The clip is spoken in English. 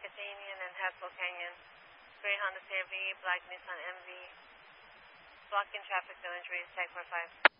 Cathanian and Haskell Canyon. Gray Honda CRV, black Nissan MV. Blocking traffic, no injuries, tag 45.